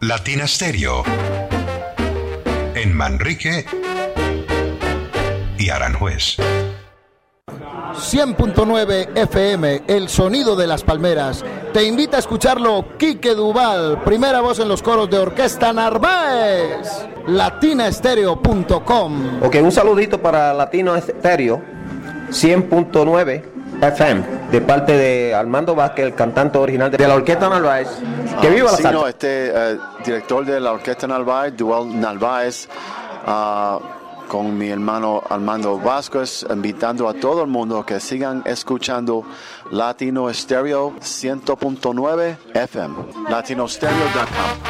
Latina Stereo. En Manrique y Aranjuez. 100.9 FM, el sonido de las palmeras. Te invita a escucharlo Quique Duval, primera voz en los coros de Orquesta Narváez. Latinastereo.com. Ok, un saludito para Latino Estéreo 100.9 FM, de parte de Armando Vázquez, el cantante original de la Orquesta Narváez. Que viva la salsa. Director de la Orquesta Narváez, Dual Narváez, con mi hermano Armando Vázquez, invitando a todo el mundo que sigan escuchando Latino Stereo 100.9 FM, latinostereo.com.